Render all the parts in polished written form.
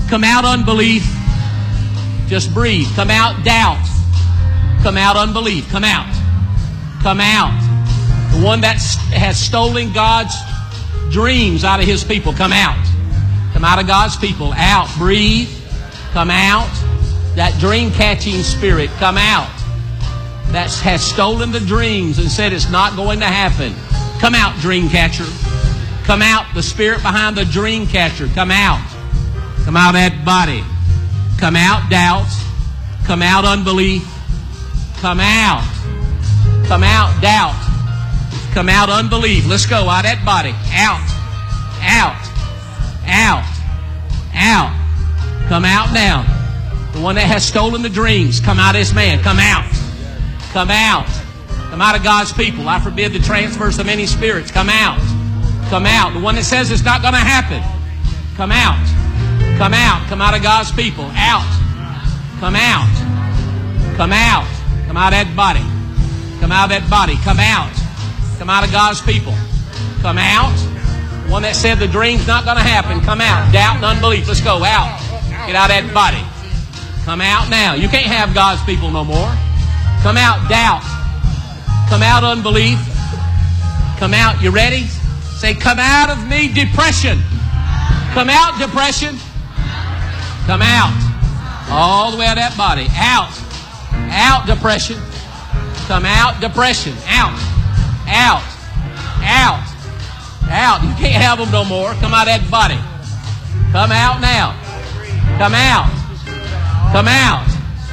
Come out unbelief. Just breathe. Come out doubt. Come out unbelief. Come out. Come out. The one that has stolen God's dreams out of His people. Come out. Come out of God's people. Out. Breathe. Come out. That dream-catching spirit. Come out. That has stolen the dreams and said it's not going to happen. Come out, dream catcher. Come out. The spirit behind the dream catcher. Come out. Come out that body. Come out doubt. Come out unbelief. Come out. Come out doubt. Come out unbelief. Let's go out that body. Out. Out. Out. Out. Come out now. The one that has stolen the dreams. Come out of this man. Come out. Come out. Come out of God's people. I forbid the transfers of any spirits. Come out. Come out. The one that says it's not going to happen. Come out. Come out. Come out of God's people. Out. Come out. Come out. Come out of that body. Come out of that body. Come out. Come out of God's people. Come out. The one that said the dream's not going to happen. Come out. Doubt and unbelief. Let's go. Out. Get out of that body. Come out now. You can't have God's people no more. Come out doubt. Come out unbelief. Come out. You ready? Say, come out of me depression. Come out depression. Come out. All the way out of that body. Out. Out depression. Come out depression. Out. Out. Out. Out. You can't have them no more. Come out of that body. Come out now. Come out. Come out.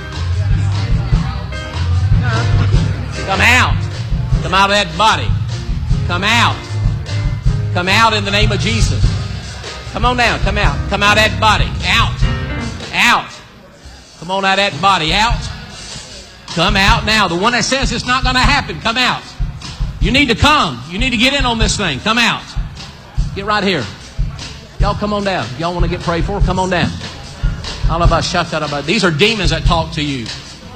Come out. Come out of that body. Come out. Come out in the name of Jesus. Come on now. Come out. Come out of that body. Out. Out. Come on out of that body. Out. Come out now. The one that says it's not going to happen. Come out. You need to come. You need to get in on this thing. Come out. Get right here. Y'all come on down. Y'all want to get prayed for? Come on down. These are demons that talk to you.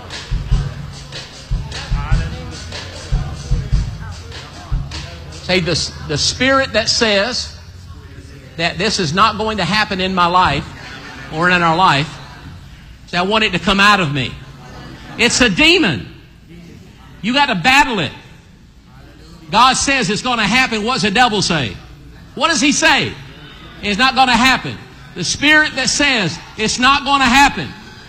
Say the spirit that says that this is not going to happen in my life or in our life. Say, I want it to come out of me. It's a demon. You got to battle it. God says it's going to happen. What does the devil say? What does he say? It's not going to happen. The spirit that says it's not going to happen.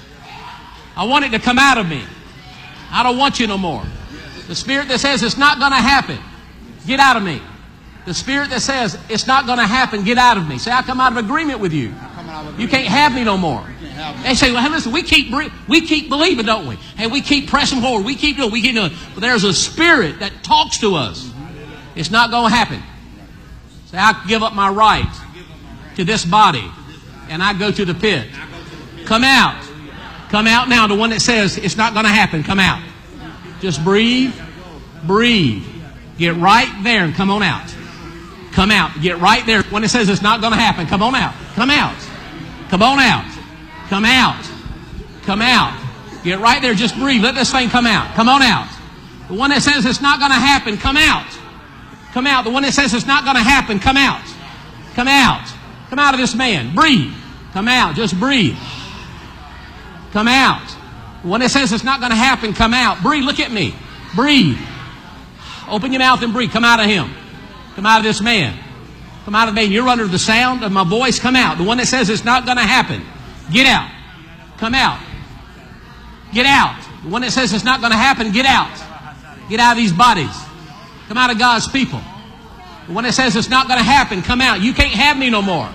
I want it to come out of me. I don't want you no more. The spirit that says it's not going to happen. Get out of me. The spirit that says it's not going to happen, get out of me. Say, I come out of agreement with you. You can't have me no more. They say, well, hey, listen, we keep believing, don't we? Hey, we keep pressing forward. We keep doing. But there's a spirit that talks to us. It's not going to happen. Say, I give up my right to this body, and I go to the pit. Come out. Come out now. The one that says it's not going to happen, come out. Just breathe. Breathe. Get right there and come on out. Come out. Get right there. When it says it's not going to happen, come on out. Come out. Come on out. Come out. Come out. Get right there. Just breathe. Let this thing come out. Come on out. The one that says it's not going to happen, come out. Come out. The one that says it's not going to happen, come out. Come out. Come out of this man. Breathe. Come out. Just breathe. Come out. The one that says it's not going to happen, come out. Breathe. Look at me. Breathe. Open your mouth and breathe. Come out of him. Come out of this man. Come out of the man. You're under the sound of my voice. Come out. The one that says it's not going to happen. Get out. Come out. Get out. The one that says it's not going to happen, get out. Get out of these bodies. Come out of God's people. The one that says it's not going to happen, come out. You can't have me no more.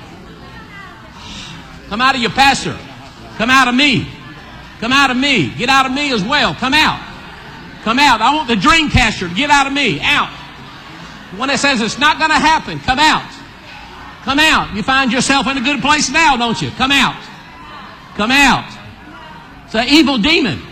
Come out of your pastor. Come out of me. Come out of me. Get out of me as well. Come out. Come out. I want the dream catcher to get out of me. Out. The one that says it's not going to happen, come out. Come out. You find yourself in a good place now, don't you? Come out. Come out. It's an evil demon.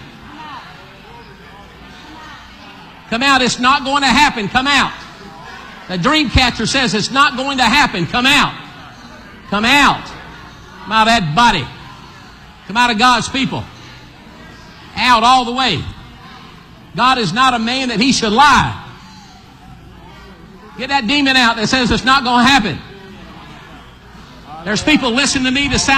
Come out. It's not going to happen. Come out. The dream catcher says it's not going to happen. Come out. Come out. Come out of that body. Come out of God's people. Out all the way. God is not a man that he should lie. Get that demon out that says it's not going to happen. There's people listening to me to sound